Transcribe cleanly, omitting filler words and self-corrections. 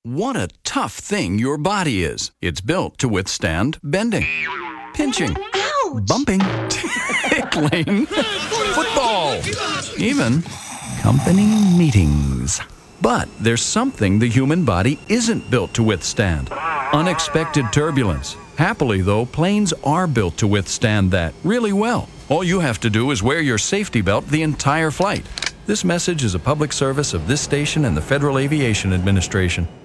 What a tough thing your body is. It's built to withstand bending, pinching, Ouch! bumping, tickling, football, even company meetings. But there's something the human body isn't built to withstand: unexpected turbulence. Happily, though, planes are built to withstand that really well. All you have to do is wear your safety belt the entire flight. This message is a public service of this station and the Federal Aviation Administration.